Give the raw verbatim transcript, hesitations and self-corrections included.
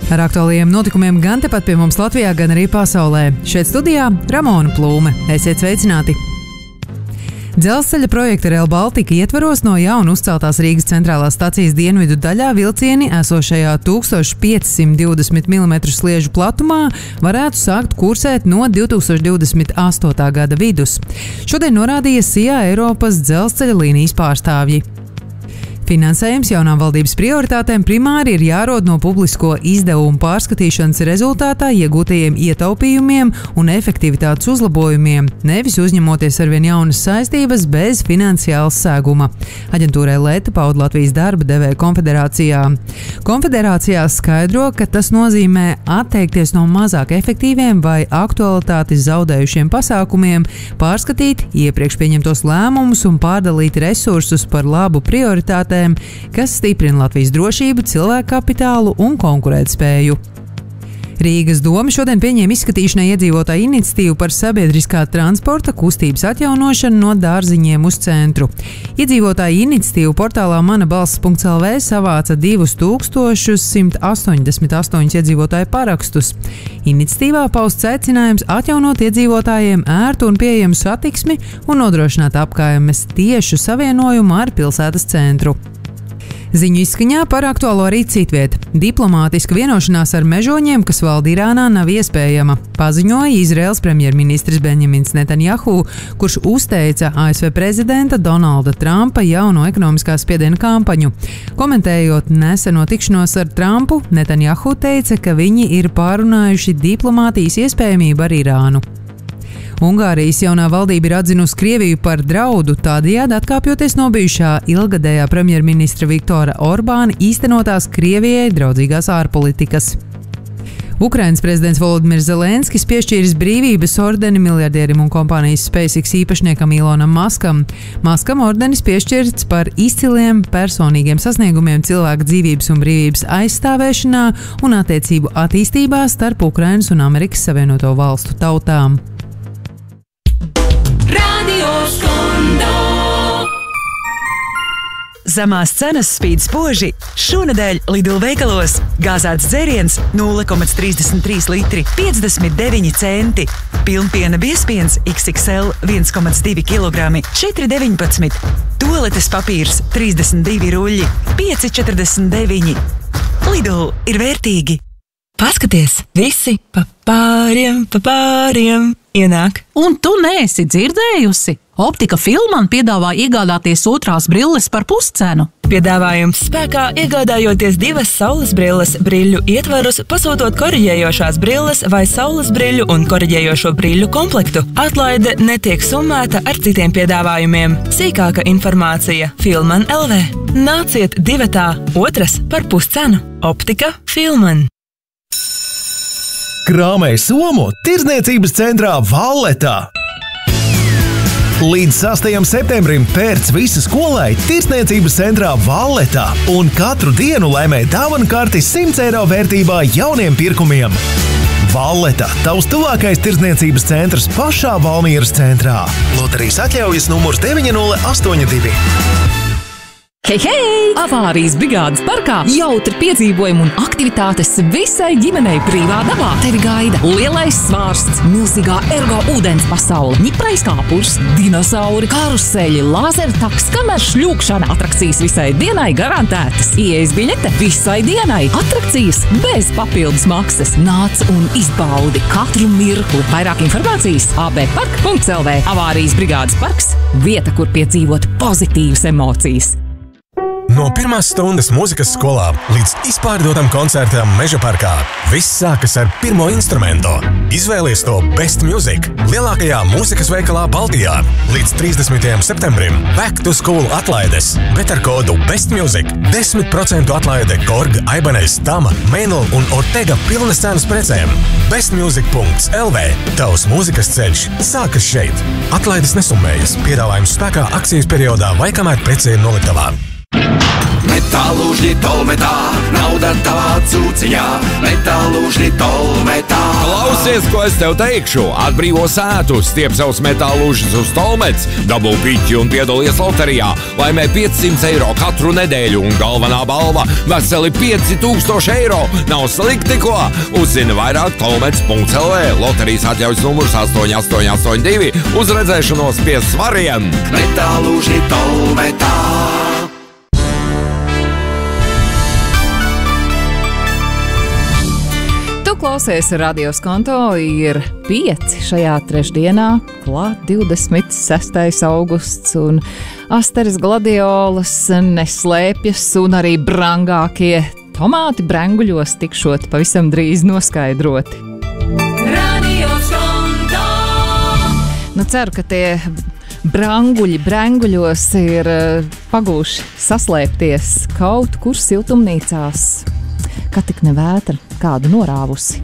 Ar aktuālajiem notikumiem gan tepat pie mums Latvijā, gan arī pasaulē. Šeit studijā Ramona Plūme. Esiet sveicināti! Dzelzceļa projekta Rail Baltica ietvaros no jauna uzceltās Rīgas centrālās stacijas dienvidu daļā vilcieni esošajā tūkstoš piecsimt divdesmit milimetru sliežu platumā varētu sākt kursēt no divi tūkstoši divdesmit astotā gada vidus. Šodien norādīja Sijā Eiropas dzelzceļa līnijas pārstāvji. Finansējums jaunām valdības prioritātēm primāri ir jārod no publisko izdevumu pārskatīšanas rezultātā iegūtajiem ietaupījumiem un efektivitātes uzlabojumiem, nevis uzņemoties arvien jaunas saistības bez finansiāls sēguma. Aģentūrai Leta pauda Latvijas darba devēja konfederācijā. Konfederācijā skaidro, ka tas nozīmē atteikties no mazāk efektīviem vai aktualitāti zaudējušiem pasākumiem, pārskatīt iepriekš pieņemtos lēmumus un pārdalīt resursus par labu prioritātēm, kas stiprina Latvijas drošību, cilvēku kapitālu un konkurētspēju. Rīgas doma šodien pieņēma izskatīšanai iedzīvotāju iniciatīvu par sabiedriskā transporta kustības atjaunošanu no dārziņiem uz centru. Iedzīvotāju iniciatīvu portālā mana balss punkts el vē savāca divus tūkstošus simt astoņdesmit astoņus iedzīvotāju parakstus. Iniciatīvā pausts aicinājums atjaunot iedzīvotājiem ērtu un pieejamu satiksmi un nodrošināt apkaimes tiešu savienojumu ar pilsētas centru. Ziņu izskaņā par aktuālo arī citvieta. Diplomātiska vienošanās ar mežoņiem, kas valda Irānā, nav iespējama, paziņoja Izraēlas premjerministrs Benjamins Netanjahu, kurš uzteica A S V prezidenta Donalda Trumpa jauno ekonomiskā spiediena kampaņu. Komentējot neseno tikšanos ar Trumpu, Netanjahu teica, ka viņi ir pārunājuši diplomātijas iespējamību ar Irānu. Ungārijas jaunā valdība ir atzinusi Krieviju par draudu, tādējādi atkāpjoties no bijušā ilgadējā premjerministra Viktora Orbāna īstenotās Krievijai draudzīgās ārpolitikas. Ukrainas prezidents Volodimirs Zelenskis piešķīris brīvības ordeni miljardierim un kompānijas SpaceX īpašniekam Ilonam Maskam. Maskam ordenis piešķirts par izciliem personīgiem sasniegumiem cilvēka dzīvības un brīvības aizstāvēšanā un attiecību attīstībā starp Ukrainas un Amerikas Savienoto Valstu tautām. Zemās cenas spīd spoži. Šonedēļ Lidl veikalos gāzēts dzēriens nulle komats trīsdesmit trīs litri piecdesmit deviņi centi. Pilnpiena biezpiens iks iks el viens komats divi kilogrami četri deviņpadsmit. Tualetes papīrs trīsdesmit divi ruļļi pieci četrdesmit deviņi. Lidl ir vērtīgi. Paskaties, visi pa pāriem, pa pāriem ienāk. Un tu neesi dzirdējusi? Optika Filman piedāvā iegādāties otrās brilles par puscenu. Piedāvājums spēkā iegādājoties divas saules brilles brīļu ietvarus, pasūtot koriģējošās brilles vai saules brīļu un koriģējošo brīļu komplektu. Atlaide netiek summēta ar citiem piedāvājumiem. Sīkāka informācija Filman el vē. Nāciet divatā otras par puscenu. Optika Filman. Krāmēj somu tirdzniecības centrā Valletā. Līdz sastajam septembrim pērc visa skolai tirdzniecības centrā Valletā un katru dienu laimē dāvanu karti simts eiro vērtībā jauniem pirkumiem. Valleta, tavs tuvākais tirdzniecības centrs pašā Valmieras centrā. Loterijas atļaujas numurs deviņi nulle astoņi divi. Hei, hei! Avārijas brigādes parkā jautri piedzīvojumi un aktivitātes visai ģimenei brīvā dabā. Tevi gaida lielais svārsts, milzīgā ergo ūdens pasaule, ņiprais kāpurs, dinosauri, karuseļi, lāzertaks, kamēr šļūkšana, atrakcijas visai dienai garantētas. Ieejas biļete visai dienai, atrakcijas bez papildus maksas. Nāc un izbaudi katru mirkli. Vairāk informācijas a b park punkts el vē. Avārijas brigādes parks – vieta, kur piedzīvot pozitīvas emocijas. No pirmās stundas mūzikas skolā līdz izpārdotam koncertam Meža parkā. Viss sākas ar pirmo instrumentu. Izvēlies to Best Music lielākajā mūzikas veikalā Baltijā. Līdz trīsdesmitajam septembrim Back to School atlaides, bet ar kodu Best Music desmit procentu atlaide Korga, Aibanais, Tama, Mēnul un Ortega pilnas cenas precēm. bestmusic punkts el vē. Tavs mūzikas ceļš sākas šeit. Atlaides nesummējas. Piedāvājums spēkā akcijas periodā vai kamēr prece ir noliktavā. Metālužļi tolmetā, nauda tavā cūcī. lauciņā, metālūžņi tolmetā. Klausies, ko es tev teikšu. Atbrīvo sētu, stiep savus metālūžņus uz Tolmets, dabū piķi un piedalies loterijā. Laimē piecsimt eiro katru nedēļu un galvenā balva veseli pieci tūkstoši eiro. Nav slikti, ko? Uzzini vairāk tolmets punkts el vē. Loterijas atļaujas numurs astoņi astoņi astoņi divi. Uz redzēšanos pie svariem. Metālūžņi tolmetā. Tu klausies Radio Skonto, ir pieci šajā trešdienā, klāt divdesmit sestais augusts, un asteres gladiolas neslēpjas, un arī brangākie tomāti brenguļos tikšot pavisam drīz noskaidroti. Radio Skonto! Nu, ceru, ka tie branguļi brenguļos ir pagūši saslēpties kaut kur siltumnīcās, kā tik ne vētra kādu norāvusi.